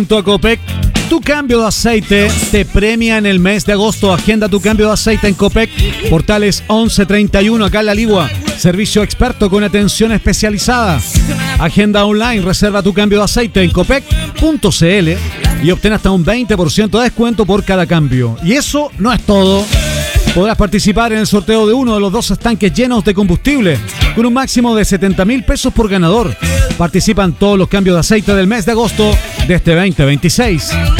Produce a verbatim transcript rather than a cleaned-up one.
A Copec, tu cambio de aceite te premia en el mes de agosto. Agenda tu cambio de aceite en Copec, Portales once treinta y uno, acá en La Ligua. Servicio experto con atención especializada. Agenda online, reserva tu cambio de aceite en copec punto cl y obtén hasta un veinte por ciento de descuento por cada cambio. Y eso no es todo. Podrás participar en el sorteo de uno de los dos estanques llenos de combustible con un máximo de setenta mil pesos por ganador. Participan todos los cambios de aceite del mes de agosto de este veinte veintiséis.